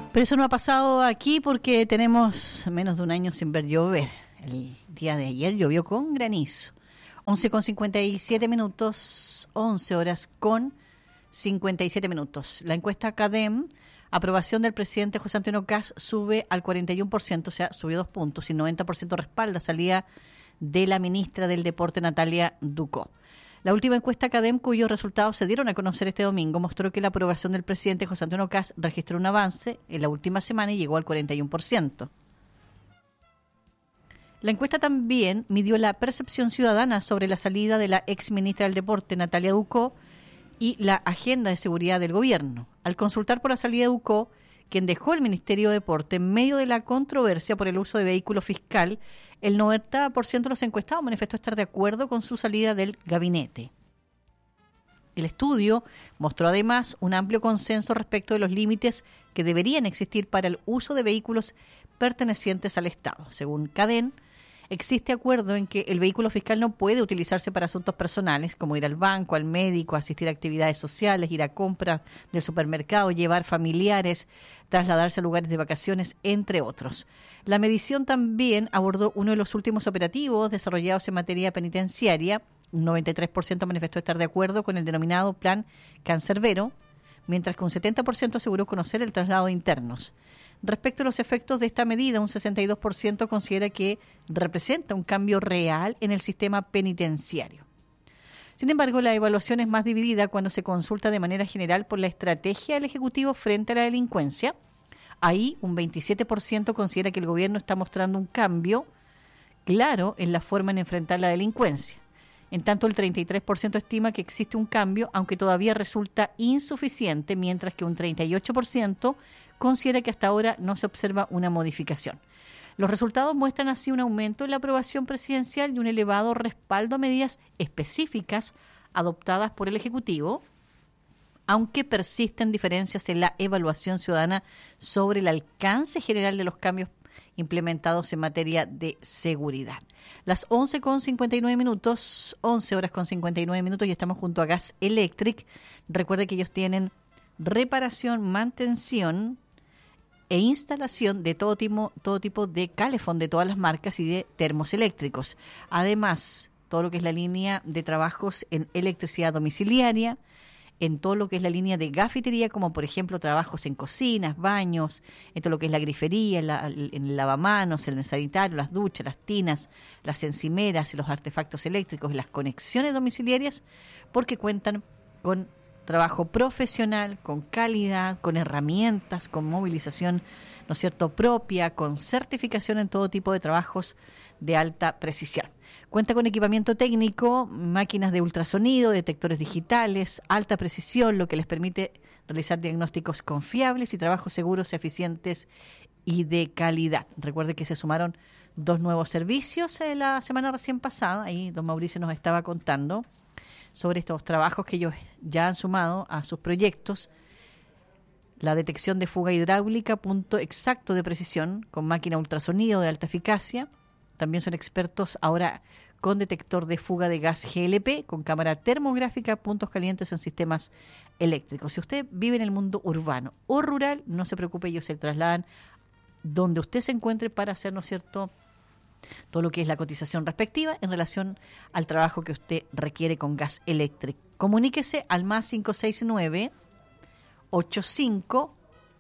Pero eso no ha pasado aquí porque tenemos menos de un año sin ver llover. El día de ayer llovió con granizo. 11:57 minutos, 11 horas con 57 minutos. La encuesta CADEM, aprobación del presidente José Antonio Kast sube al 41%, o sea, subió 2 puntos, y 90% respalda salida de la ministra del Deporte, Natalia Ducó. La última encuesta CADEM, cuyos resultados se dieron a conocer este domingo, mostró que la aprobación del presidente José Antonio Kast registró un avance en la última semana y llegó al 41%. La encuesta también midió la percepción ciudadana sobre la salida de la exministra del Deporte, Natalia Ducó, y la agenda de seguridad del gobierno. Al consultar por la salida de Ducó, quien dejó el Ministerio de Deporte en medio de la controversia por el uso de vehículo fiscal, el 90% de los encuestados manifestó estar de acuerdo con su salida del gabinete. El estudio mostró además un amplio consenso respecto de los límites que deberían existir para el uso de vehículos pertenecientes al Estado. Según CADEM, existe acuerdo en que el vehículo fiscal no puede utilizarse para asuntos personales, como ir al banco, al médico, asistir a actividades sociales, ir a compras del supermercado, llevar familiares, trasladarse a lugares de vacaciones, entre otros. La medición también abordó uno de los últimos operativos desarrollados en materia penitenciaria. Un 93% manifestó estar de acuerdo con el denominado Plan Cancerbero, mientras que un 70% aseguró conocer el traslado de internos. Respecto a los efectos de esta medida, un 62% considera que representa un cambio real en el sistema penitenciario. Sin embargo, la evaluación es más dividida cuando se consulta de manera general por la estrategia del Ejecutivo frente a la delincuencia. Ahí, un 27% considera que el gobierno está mostrando un cambio claro en la forma en enfrentar la delincuencia. En tanto, el 33% estima que existe un cambio, aunque todavía resulta insuficiente, mientras que un 38% considera que hasta ahora no se observa una modificación. Los resultados muestran así un aumento en la aprobación presidencial y un elevado respaldo a medidas específicas adoptadas por el Ejecutivo, aunque persisten diferencias en la evaluación ciudadana sobre el alcance general de los cambios implementados en materia de seguridad. Las 11:59 minutos, 11 horas con 59 minutos, y estamos junto a Gas Electric. Recuerde que ellos tienen reparación, mantención e instalación de todo tipo de calefón de todas las marcas y de termos eléctricos. Además, todo lo que es la línea de trabajos en electricidad domiciliaria, en todo lo que es la línea de gafitería, como por ejemplo trabajos en cocinas, baños, en todo lo que es la grifería, en el lavamanos, en el sanitario, las duchas, las tinas, las encimeras, los artefactos eléctricos, las conexiones domiciliarias, porque cuentan con trabajo profesional, con calidad, con herramientas, con movilización, ¿no es cierto?, propia, con certificación en todo tipo de trabajos de alta precisión. Cuenta con equipamiento técnico, máquinas de ultrasonido, detectores digitales, alta precisión, lo que les permite realizar diagnósticos confiables y trabajos seguros, eficientes y de calidad. Recuerde que se sumaron 2 nuevos servicios la semana recién pasada, ahí don Mauricio nos estaba contando sobre estos trabajos que ellos ya han sumado a sus proyectos. La detección de fuga hidráulica, punto exacto de precisión, con máquina ultrasonido de alta eficacia. También son expertos ahora con detector de fuga de gas GLP, con cámara termográfica, puntos calientes en sistemas eléctricos. Si usted vive en el mundo urbano o rural, no se preocupe, ellos se trasladan donde usted se encuentre para hacer, ¿no es cierto?, todo lo que es la cotización respectiva en relación al trabajo que usted requiere con Gas Electric. Comuníquese al más 569 85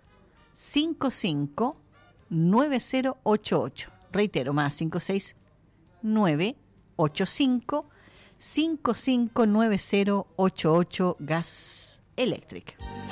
55 9088. Reitero, más 569 85 55 9088, Gas Electric.